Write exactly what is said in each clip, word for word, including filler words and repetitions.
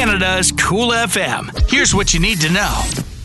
Canada's Cool F M. Here's what you need to know.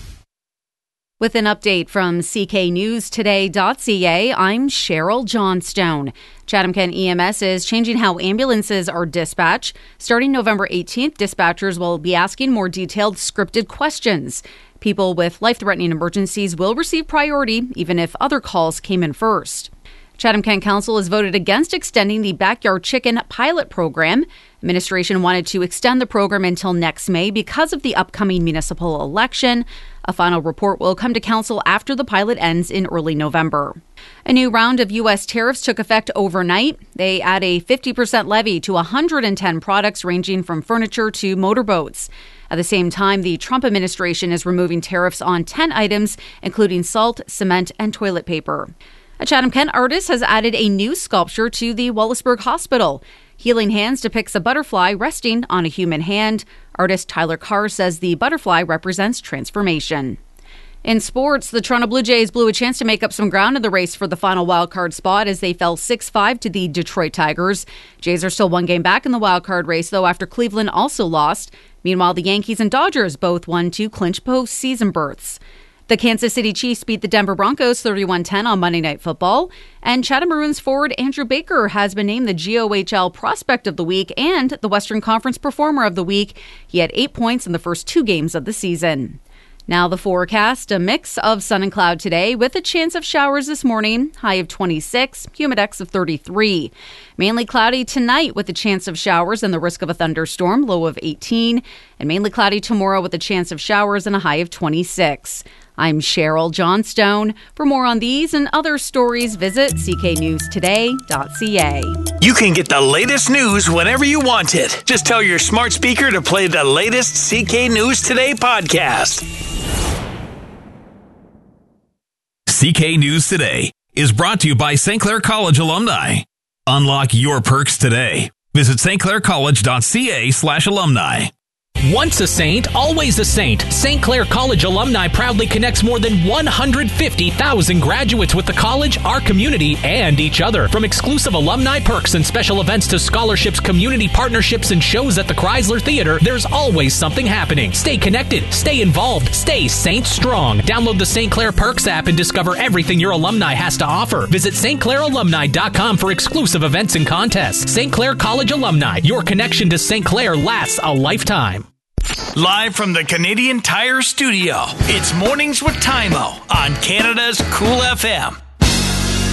With an update from C K News Today dot C A, I'm Cheryl Johnstone. Chatham-Kent E M S is changing how ambulances are dispatched. Starting November eighteenth, dispatchers will be asking more detailed scripted questions. People with life-threatening emergencies will receive priority, even if other calls came in first. Chatham-Kent Council has voted against extending the Backyard Chicken pilot program. Administration wanted to extend the program until next May because of the upcoming municipal election. A final report will come to Council after the pilot ends in early November. A new round of U S tariffs took effect overnight. They add a fifty percent levy to one hundred ten products ranging from furniture to motorboats. At the same time, the Trump administration is removing tariffs on ten items, including salt, cement, and toilet paper. A Chatham-Kent artist has added a new sculpture to the Wallaceburg Hospital. Healing Hands depicts a butterfly resting on a human hand. Artist Tyler Carr says the butterfly represents transformation. In sports, the Toronto Blue Jays blew a chance to make up some ground in the race for the final wildcard spot as they fell six five to the Detroit Tigers. Jays are still one game back in the wildcard race, though, after Cleveland also lost. Meanwhile, the Yankees and Dodgers both won to clinch postseason berths. The Kansas City Chiefs beat the Denver Broncos thirty-one ten on Monday Night Football. And Chatham Maroons forward Andrew Baker has been named the G O H L Prospect of the Week and the Western Conference Performer of the Week. He had eight points in the first two games of the season. Now the forecast, a mix of sun and cloud today with a chance of showers this morning, high of twenty-six, humidex of thirty-three. Mainly cloudy tonight with a chance of showers and the risk of a thunderstorm, low of eighteen. And mainly cloudy tomorrow with a chance of showers and a high of twenty-six. I'm Cheryl Johnstone. For more on these and other stories, visit C K News Today dot C A. You can get the latest news whenever you want it. Just tell your smart speaker to play the latest C K News Today podcast. C K News Today is brought to you by Saint Clair College alumni. Unlock your perks today. Visit Saint Clair College dot C A slash alumni. Once a saint, always a saint. Saint Clair College alumni proudly connects more than one hundred fifty thousand graduates with the college, our community, and each other. From exclusive alumni perks and special events to scholarships, community partnerships, and shows at the Chrysler Theater, there's always something happening. Stay connected, stay involved, stay Saint Strong. Download the Saint Clair Perks app and discover everything your alumni has to offer. Visit Saint Clair Alumni dot com for exclusive events and contests. Saint Clair College Alumni, your connection to Saint Clair lasts a lifetime. Live from the Canadian Tire Studio, it's Mornings with Tymo on Canada's Cool F M.